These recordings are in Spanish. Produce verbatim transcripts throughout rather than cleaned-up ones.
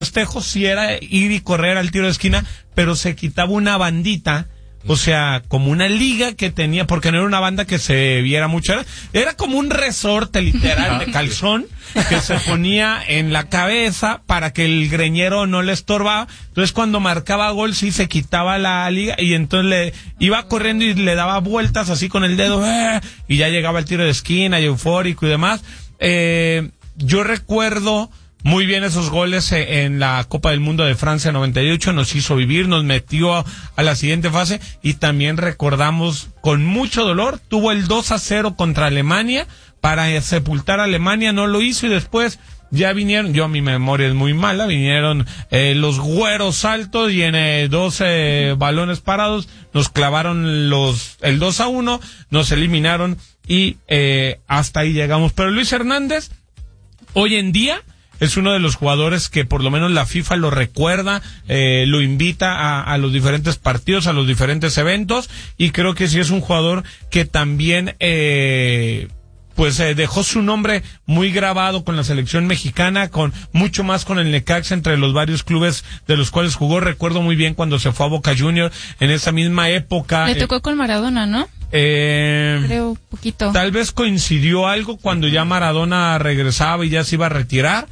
festejo sí era ir y correr al tiro de esquina, pero se quitaba una bandita, o sea, como una liga que tenía, porque no era una banda que se viera mucho, era, era como un resorte literal de calzón que se ponía en la cabeza para que el greñero no le estorbaba. Entonces cuando marcaba gol sí se quitaba la liga y entonces le iba corriendo y le daba vueltas así con el dedo, ¡eh! Y ya llegaba el tiro de esquina y eufórico y demás. Eh, yo recuerdo muy bien esos goles en la Copa del Mundo de Francia noventa y ocho, nos hizo vivir, nos metió a, a la siguiente fase, y también recordamos con mucho dolor, tuvo el dos a cero contra Alemania para sepultar a Alemania, no lo hizo, y después ya vinieron, yo mi memoria es muy mala, vinieron eh, los güeros altos y en eh, doce balones parados nos clavaron los el dos a uno, nos eliminaron y eh, hasta ahí llegamos. Pero Luis Hernández hoy en día es uno de los jugadores que por lo menos la FIFA lo recuerda, eh, lo invita a, a los diferentes partidos, a los diferentes eventos, y creo que sí es un jugador que también eh, pues eh, dejó su nombre muy grabado con la selección mexicana, con mucho más con el Necaxa, entre los varios clubes de los cuales jugó. Recuerdo muy bien cuando se fue a Boca Juniors en esa misma época. Le tocó eh, con Maradona, ¿no? Eh, Creo poquito. Tal vez coincidió algo cuando ya Maradona regresaba y ya se iba a retirar,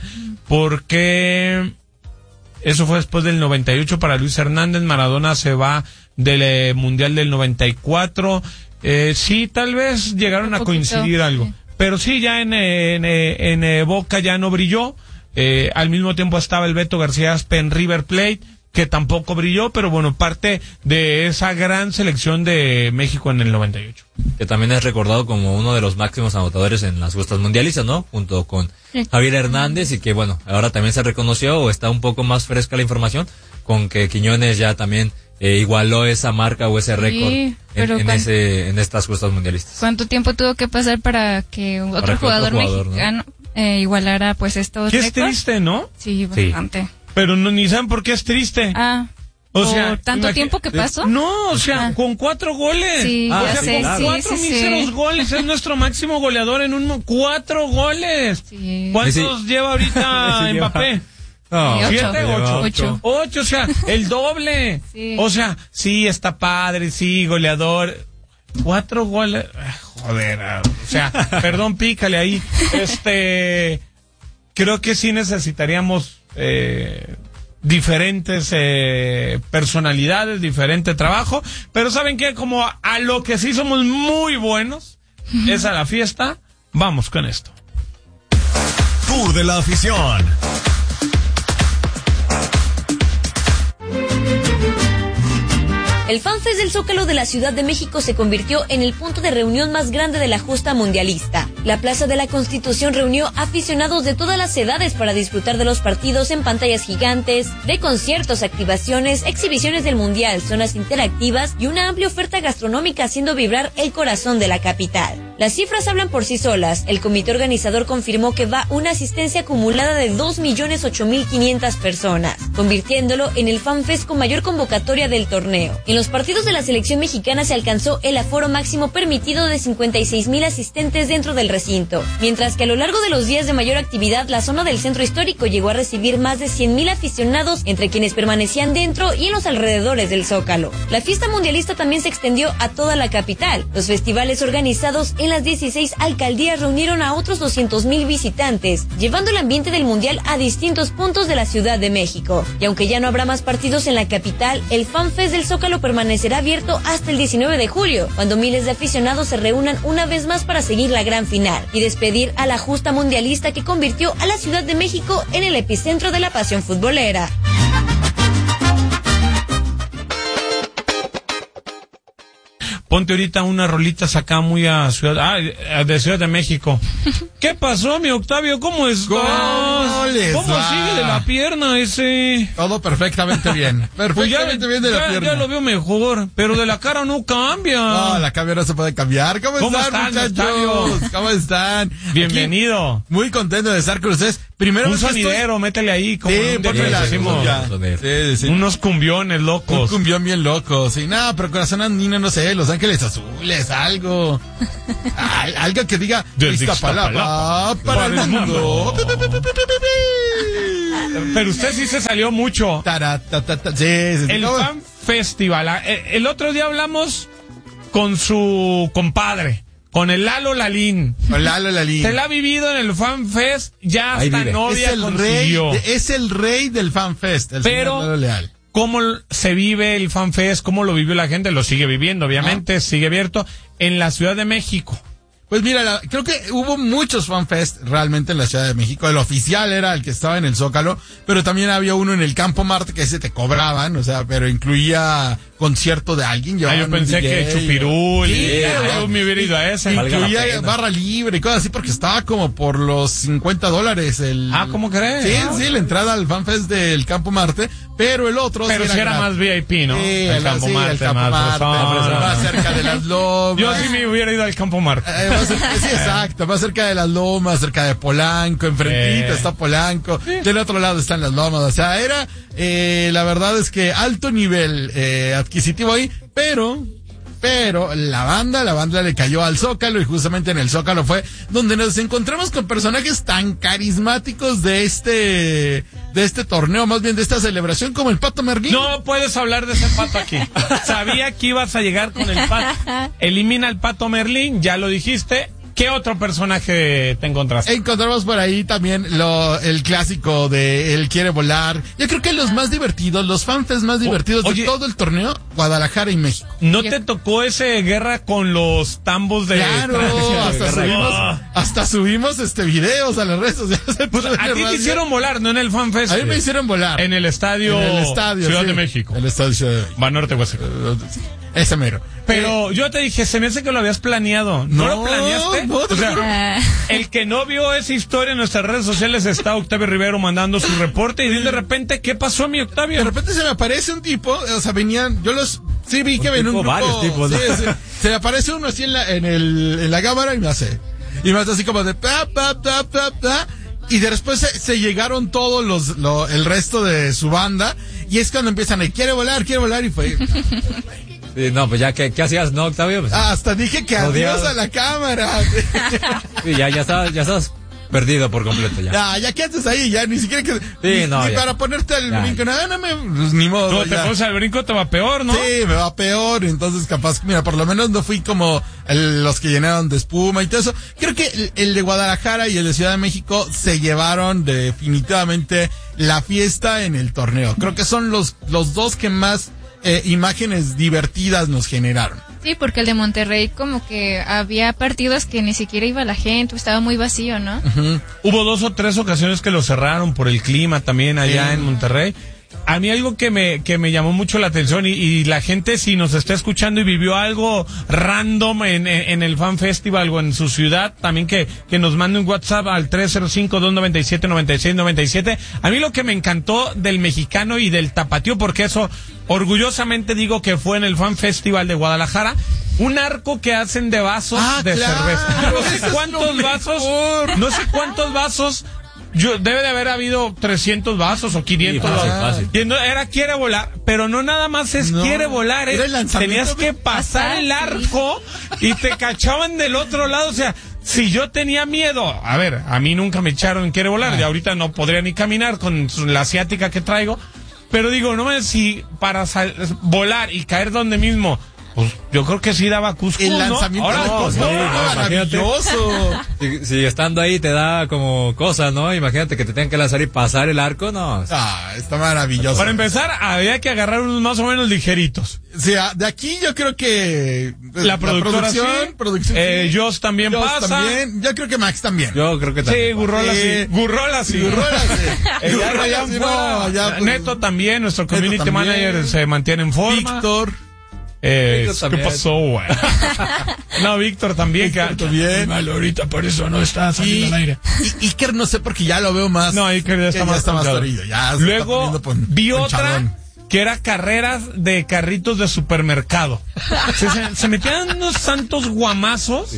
porque eso fue después del noventa y ocho para Luis Hernández. Maradona se va del eh, Mundial del noventa y cuatro. Eh, sí, tal vez llegaron a coincidir algo, sí. Pero sí, ya en, en, en, en Boca ya no brilló. Eh, al mismo tiempo estaba el Beto García Aspe en River Plate, que tampoco brilló, pero bueno, parte de esa gran selección de México en el noventa y ocho. Que también es recordado como uno de los máximos anotadores en las justas mundialistas, ¿no? Junto con Javier Hernández, y que bueno, ahora también se reconoció, o está un poco más fresca la información, con que Quiñones ya también eh, igualó esa marca o ese récord sí, en, en, ese, en estas justas mundialistas. ¿Cuánto tiempo tuvo que pasar para que otro para que jugador, otro jugador mexicano ¿no? eh, igualara pues estos récords? Qué es triste, ¿no? Sí, bastante. Sí. Pero no, ni saben por qué es triste. Ah, o sea, tanto tiempo que pasó. No, o sea, ah. con cuatro goles. Sí, ah, ya o sea, sé, con sí, cuatro sí, míseros sí. goles, es nuestro máximo goleador en un cuatro goles. Sí. ¿Cuántos sí. lleva ahorita Mbappé? No, sí, siete, ocho. ocho. Ocho. Ocho, o sea, el doble. Sí. O sea, sí, está padre, sí, goleador. Cuatro goles. Joder, o sea, perdón, pícale ahí. Este, creo que sí necesitaríamos eh, diferentes eh, personalidades, diferente trabajo, pero ¿saben qué? Como a, a lo que sí somos muy buenos es a la fiesta, vamos con esto. Tour de la afición. El FanFest del Zócalo de la Ciudad de México se convirtió en el punto de reunión más grande de la justa mundialista. La Plaza de la Constitución reunió aficionados de todas las edades para disfrutar de los partidos en pantallas gigantes, de conciertos, activaciones, exhibiciones del Mundial, zonas interactivas y una amplia oferta gastronómica haciendo vibrar el corazón de la capital. Las cifras hablan por sí solas. El comité organizador confirmó que va una asistencia acumulada de dos millones ocho mil quinientas personas, convirtiéndolo en el FanFest con mayor convocatoria del torneo. En los partidos de la selección mexicana se alcanzó el aforo máximo permitido de cincuenta y seis mil asistentes dentro del recinto, mientras que a lo largo de los días de mayor actividad la zona del centro histórico llegó a recibir más de cien mil aficionados, entre quienes permanecían dentro y en los alrededores del Zócalo. La fiesta mundialista también se extendió a toda la capital. Los festivales organizados en las dieciséis alcaldías reunieron a otros doscientos mil visitantes, llevando el ambiente del mundial a distintos puntos de la Ciudad de México. Y aunque ya no habrá más partidos en la capital, el FanFest del Zócalo permanecerá abierto hasta el diecinueve de julio, cuando miles de aficionados se reúnan una vez más para seguir la gran final y despedir a la justa mundialista que convirtió a la Ciudad de México en el epicentro de la pasión futbolera. Ponte ahorita unas rolitas acá muy a Ciudad, ah, de Ciudad de México. ¿Qué pasó, mi Octavio? ¿Cómo estás? ¿Cómo les ¿Cómo va? sigue de la pierna ese? Todo perfectamente bien. Perfectamente Pues ya, bien de la ya, pierna. ya lo veo mejor, pero de la cara no cambia. No, la cambia no se puede cambiar. ¿Cómo, ¿Cómo están, están, muchachos? ¿Cómo están? Bienvenido. Aquí, muy contento de estar con ustedes. Primero un sonidero, estoy... métele ahí. Como sí, ponle la, decimos, sí, sí. Unos cumbiones locos. Un cumbión bien loco, sí. No, pero Corazón Andino, no sé, Los Ángeles Azules, algo. Al, algo que diga Iztapalapa para el mundo. Pero usted sí se salió mucho. Taratata, sí, sí, el ¿cómo? Fan Festival. El otro día hablamos con su compadre, con el Lalo Lalín. Con Lalo Lalín. Se la ha vivido en el Fan Fest, ya hasta novia es el consiguió. Rey, es el rey del Fan Fest, el Pero, señor Lalo Leal. ¿cómo se vive el Fan Fest? ¿Cómo lo vivió la gente? Lo sigue viviendo, obviamente, ah. sigue abierto en la Ciudad de México. Pues mira, la, creo que hubo muchos FanFest realmente en la Ciudad de México. El oficial era el que estaba en el Zócalo, pero también había uno en el Campo Marte que ese te cobraban, o sea, pero incluía concierto de alguien. Ah, yo pensé D J, que Chupirul, sí, y, yo me hubiera ido a ese. Incluía barra libre y cosas así porque estaba como por los cincuenta dólares el... Ah, ¿cómo crees? Sí, ah, sí, la entrada al FanFest del Campo Marte, pero el otro... Pero si era, era más V I P, ¿no? Sí, el Campo sí, Marte, el Campo más, Marte, más, más cerca de las lomas. Yo sí me hubiera ido al Campo Marte. Eh, más cerca, sí, exacto, más cerca de las lomas, cerca de Polanco, enfrentito eh. está Polanco, sí. Del otro lado están las lomas, o sea, era, eh, la verdad es que alto nivel eh, adquisitivo ahí, pero... Pero la banda, la banda le cayó al Zócalo y justamente en el Zócalo fue donde nos encontramos con personajes tan carismáticos de este, de este torneo, más bien de esta celebración como el Pato Merlín. No puedes hablar de ese Pato aquí. Sabía que ibas a llegar con el Pato. Elimina al Pato Merlín, ya lo dijiste. ¿Qué otro personaje te encontraste? Encontramos por ahí también lo, el clásico de Él Quiere Volar. Yo creo que los más divertidos, los fanfests más divertidos o, oye, de todo el torneo, Guadalajara y México. ¿No te tocó ese guerra con los tambos de... Claro, hasta subimos, oh. hasta subimos este videos a las redes sociales. Pues a ti te hicieron volar, no en el fanfest. A mí me hicieron volar. En el estadio, en el estadio Ciudad sí. de México. El estadio Ciudad de México. Banorte, Hueseco. Ese mero. Pero eh, yo te dije, se me hace que lo habías planeado. ¿No, ¿No lo planeaste? No, o sea, el que no vio esa historia en nuestras redes sociales está Octavio Rivero mandando su reporte y de repente, ¿qué pasó, mi Octavio? De repente se me aparece un tipo, o sea, venían, yo los, sí vi que venía un grupo. Varios tipos, ¿no? Sí, sí, se me aparece uno así en la, en el, en la cámara y me hace, y me hace así como de, pa, pa, pa, pa, pa. Y después se, se llegaron todos los, lo, el resto de su banda, y es cuando empiezan a, quiere volar, quiere volar, y fue... Sí, no, pues ya, ¿qué, qué hacías, no, Octavio? Pues, hasta dije que adiós a la cámara. Sí, ya, ya estabas, ya estabas perdido por completo ya. Ya, ya, ¿qué haces ahí? Ya, ni siquiera que... Sí, ni, no, ni para ponerte al ya, brinco, nada, no me... Pues, ni modo, no, te pones al brinco, te va peor, ¿no? Sí, me va peor, entonces capaz, mira, por lo menos no fui como el, los que llenaron de espuma y todo eso. Creo que el, el de Guadalajara y el de Ciudad de México se llevaron definitivamente la fiesta en el torneo. Creo que son los, los dos que más... Eh, imágenes divertidas nos generaron. Sí, porque el de Monterrey como que había partidos que ni siquiera iba la gente, estaba muy vacío, ¿no? Uh-huh. Hubo dos o tres ocasiones que lo cerraron por el clima también allá sí. en Monterrey. A mí algo que me que me llamó mucho la atención y, y la gente si nos está escuchando y vivió algo random en, en, en el Fan Festival o en su ciudad, también que, que nos mande un WhatsApp al tres cero cinco, dos nueve siete, nueve seis nueve siete. A mí lo que me encantó del mexicano y del tapatío, porque eso orgullosamente digo que fue en el Fan Festival de Guadalajara, un arco que hacen de vasos ah, de claro, cerveza. No sé cuántos vasos, no sé cuántos vasos Yo, debe de haber habido trescientos vasos o quinientos. Sí, fácil, fácil. Y no, era quiere volar, pero no nada más es no, quiere volar, es, tenías que pasar el arco y te cachaban del otro lado, o sea, si yo tenía miedo, a ver, a mí nunca me echaron quiere volar, ah. y ahorita no podría ni caminar con la asiática que traigo, pero digo, no me si para sal, volar y caer donde mismo. Pues yo creo que sí daba Cusco, el lanzamiento ¿no? Ahora, no, sí, no, no, maravilloso. Si, si estando ahí te da como cosa, ¿no? Imagínate que te tengan que lanzar y pasar el arco, no. Ah, está maravilloso. Para empezar, había que agarrar unos más o menos ligeritos. O sea, de aquí yo creo que la, la productora producción, sí. producción eh, Joss también Joss pasa. También. Yo creo que Max también. Yo creo que también. Sí, Gurrola sí. sí. Gurrola sí. Gurrola sí. eh, ya, ya sí, no, ya, pues, Neto también, nuestro community también. Manager se mantiene en forma. Víctor. Eh, ¿Qué pasó, güey? No, Víctor también. Víctor que, también. Mal ahorita, por eso no está saliendo al aire. Y Iker no sé porque ya lo veo más. No, Iker ya está, ya más, está más torrido. Ya Luego pon, vi otra charón. Que era carreras de carritos de supermercado. se, se, se metían unos santos guamazos. Sí.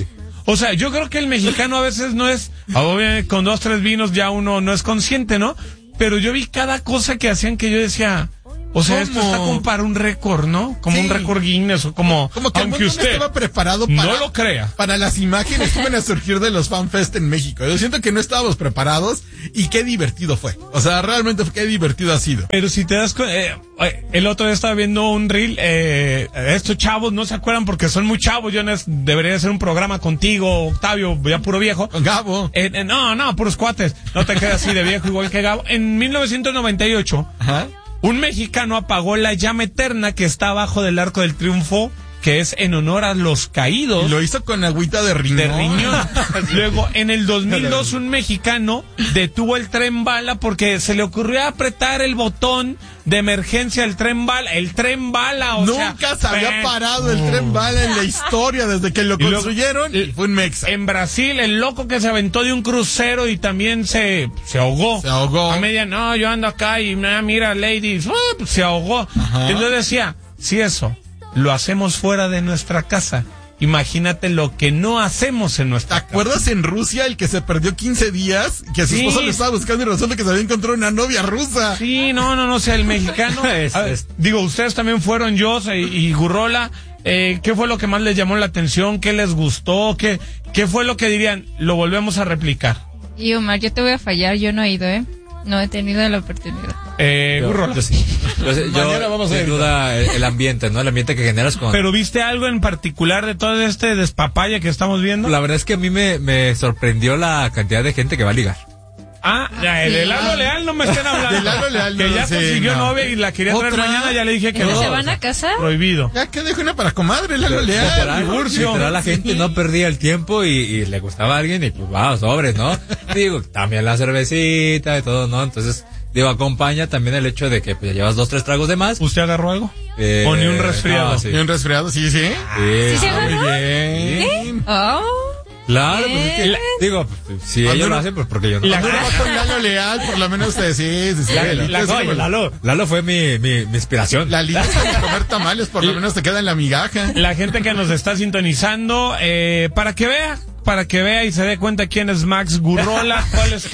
O sea, yo creo que el mexicano a veces no es, obviamente con dos, tres vinos ya uno no es consciente, ¿no? Pero yo vi cada cosa que hacían que yo decía, o sea, ¿cómo? Esto está como para un récord, ¿no? Como sí. un récord Guinness o como, como que aunque usted no estaba preparado para, no lo crea, para las imágenes que iban a surgir de los FanFest en México. Yo siento que no estábamos preparados y qué divertido fue. O sea, realmente qué divertido ha sido. Pero si te das cuenta, eh, el otro día estaba viendo un reel, eh, estos chavos no se acuerdan porque son muy chavos. Yo no es, debería hacer un programa contigo, Octavio, ya puro viejo. Con Gabo. Eh, eh, no, no, puros cuates. No te quedas así de viejo igual que Gabo. En mil novecientos noventa y ocho, ajá, un mexicano apagó la llama eterna que está abajo del Arco del Triunfo, que es en honor a los caídos. Y lo hizo con agüita de riñón. De riñón. Luego, en el dos mil dos, un mexicano detuvo el tren bala porque se le ocurrió apretar el botón de emergencia del tren bala. El tren bala, o Nunca sea... se había ven, parado el oh. tren bala en la historia desde que lo construyeron. Luego, fue un mexa. En Brasil, el loco que se aventó de un crucero y también se, se ahogó. Se ahogó. A media, no, yo ando acá y mira, ladies, uh, se ahogó. Ajá. Entonces decía, si eso lo hacemos fuera de nuestra casa, imagínate lo que no hacemos en nuestra casa. ¿Te acuerdas en Rusia el que se perdió quince días? Que a su sí. esposa le estaba buscando y resulta que se había encontrado una novia rusa. Sí, no, no, no, o sea, el mexicano. es, ver, es. Digo, ustedes también fueron, yo y, y Gurrola. Eh, ¿Qué fue lo que más les llamó la atención? ¿Qué les gustó? ¿Qué, qué fue lo que dirían? Lo volvemos a replicar. Y Omar, yo te voy a fallar, yo no he ido, ¿eh? No he tenido la oportunidad. Eh, Gurrola. Yo, sí. yo, yo vamos a sin duda el, el ambiente, ¿no? El ambiente que generas con... Pero ¿viste algo en particular de todo este despapaya que estamos viendo? La verdad es que a mí me, me sorprendió la cantidad de gente que va a ligar. Ah, ya, el de Lalo Leal no me estén hablando. De Lalo Leal no, que ya sí, consiguió no. novia y la quería traer mañana, ya le dije que no. ¿Se van a casar? Prohibido. Ya que dejo una para comadre, Lalo Leal. Pero la gente no perdía el tiempo y, y le gustaba a alguien y pues wow, sobres, ¿no? Digo, también la cervecita y todo, ¿no? Entonces, digo, acompaña también el hecho de que pues, llevas dos, tres tragos de más. ¿Usted agarró algo? Eh, ¿O ni un resfriado? No, sí. ¿Ni un resfriado? Sí, sí. Sí, ¿Sí se agarró? Muy bien. ¿Eh? Oh. Claro, pues es que, la, digo, si ellos lo hacen, pues porque yo no. La va con Lalo Leal, por lo menos usted sí, sí, sí. La, la, la, oye, Lalo, Lalo fue mi, mi, mi inspiración. La lista de comer tamales, por lo menos te queda en la migaja. La gente que nos está sintonizando, eh, para que vea, para que vea y se dé cuenta quién es Max Gurrola, ¿cuál es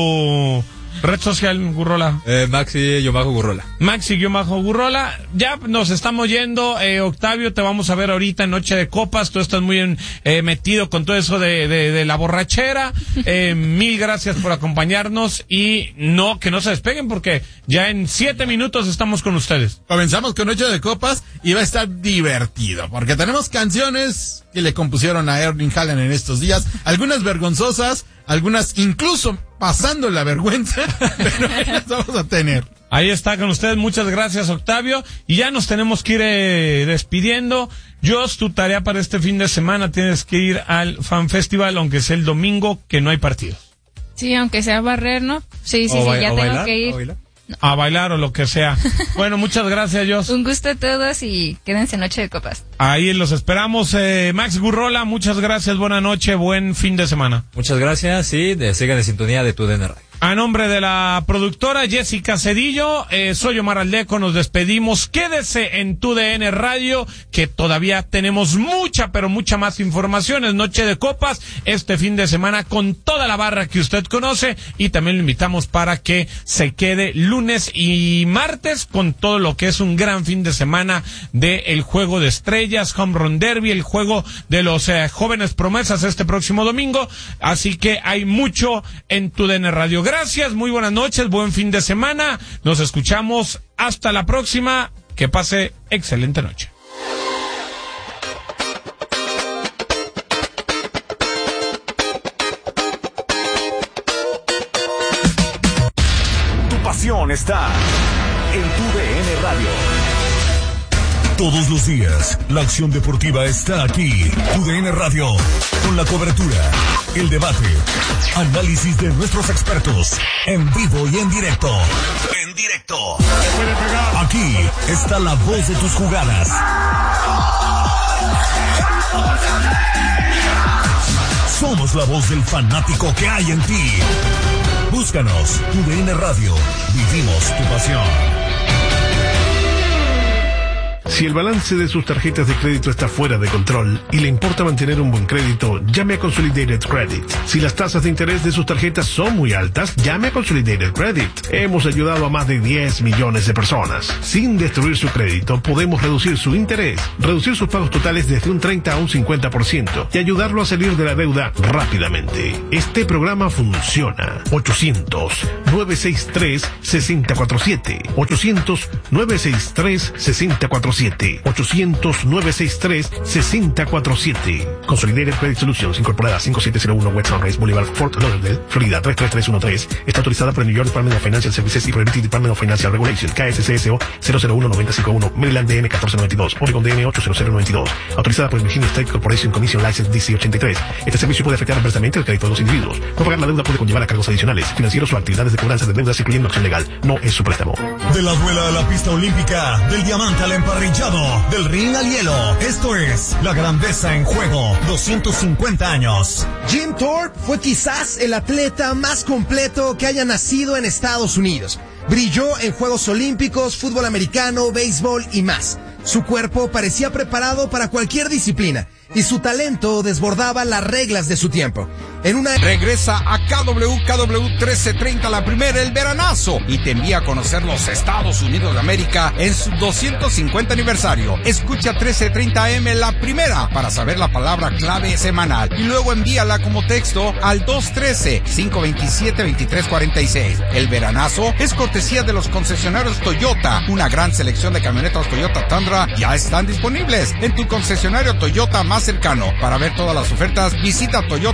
tu red social, Gurrola? Eh, Maxi yo bajo Gurrola. Maxi yo bajo Gurrola. Ya nos estamos yendo, eh, Octavio, te vamos a ver ahorita en Noche de Copas. Tú estás muy en, eh, metido con todo eso de, de, de la borrachera. Eh, mil gracias por acompañarnos y no, que no se despeguen porque ya en siete minutos estamos con ustedes. Comenzamos con Noche de Copas y va a estar divertido porque tenemos canciones que le compusieron a Erling Haaland en estos días, algunas vergonzosas, algunas incluso pasando la vergüenza, pero las vamos a tener. Ahí está con ustedes, muchas gracias Octavio, y ya nos tenemos que ir eh, despidiendo. Jos, tu tarea para este fin de semana, tienes que ir al Fan Festival, aunque sea el domingo, que no hay partidos. Sí, aunque sea barrer, ¿no? Sí, sí, sí, ya tengo bailar, que ir. No. A bailar o lo que sea. Bueno, muchas gracias, Jos. Un gusto a todos y quédense Noche de Copas. Ahí los esperamos. Eh, Max Gurrola, muchas gracias, buena noche, buen fin de semana. Muchas gracias y de, sigan en sintonía de tu D N Radio. A nombre de la productora Jessica Cedillo, eh, soy Omar Aldeco, nos despedimos. Quédese en tu D N Radio, que todavía tenemos mucha, pero mucha más información. Es Noche de Copas, este fin de semana con toda la barra que usted conoce, y también lo invitamos para que se quede lunes y martes con todo lo que es un gran fin de semana de el Juego de Estrellas, Home Run Derby, el juego de los eh, jóvenes promesas este próximo domingo. Así que hay mucho en tu D N Radio. Gracias, muy buenas noches, buen fin de semana. Nos escuchamos hasta la próxima. Que pase excelente noche. Tu pasión está en tu D N Radio. Todos los días, la acción deportiva está aquí. Tu D N Radio, con la cobertura, el debate, análisis de nuestros expertos, en vivo y en directo. En directo. Aquí está la voz de tus jugadas. Somos la voz del fanático que hay en ti. Búscanos, Tu D N Radio. Vivimos tu pasión. Si el balance de sus tarjetas de crédito está fuera de control y le importa mantener un buen crédito, llame a Consolidated Credit. Si las tasas de interés de sus tarjetas son muy altas, llame a Consolidated Credit. Hemos ayudado a más de diez millones de personas. Sin destruir su crédito, podemos reducir su interés, reducir sus pagos totales desde un treinta a un cincuenta por ciento y ayudarlo a salir de la deuda rápidamente. Este programa funciona. ochocientos, nueve seis tres, seis cero cuatro siete. ochocientos, nueve seis tres, seis cero cuatro siete. ochocientos, nueve seis tres, seis cero cuatro siete. Consolidated Credit Solutions, incorporada cinco siete cero uno West Sunrise Boulevard, Fort Lauderdale, Florida tres tres tres uno tres. Está autorizada por el New York Department of Financial Services y por el British Department of Financial Regulation, K S C S O cero cero uno nueve cinco uno, Maryland D M uno cuatro nueve dos, Oregon D M ocho cero cero nueve dos. Autorizada por el Virginia State Corporation Commission License D C ochenta y tres. Este servicio puede afectar adversamente el crédito de los individuos. No pagar la deuda puede conllevar a cargos adicionales, financieros o actividades de cobranza de deudas, incluyendo acción legal. No es su préstamo. De la duela a la pista olímpica, del diamante al emparrillado, del ring al hielo. Esto es La Grandeza en Juego, doscientos cincuenta años. Jim Thorpe fue quizás el atleta más completo que haya nacido en Estados Unidos. Brilló en Juegos Olímpicos, fútbol americano, béisbol y más. Su cuerpo parecía preparado para cualquier disciplina y su talento desbordaba las reglas de su tiempo. En una... Regresa a K W K W trece treinta, la primera, el veranazo, y te envía a conocer los Estados Unidos de América en su doscientos cincuenta aniversario. Escucha trece treinta A M la primera para saber la palabra clave semanal y luego envíala como texto al dos uno tres, cinco dos siete, dos tres cuatro seis. El veranazo es cortesía de los concesionarios Toyota. Una gran selección de camionetas Toyota Tundra ya están disponibles en tu concesionario Toyota más cercano. Para ver todas las ofertas, visita Toyota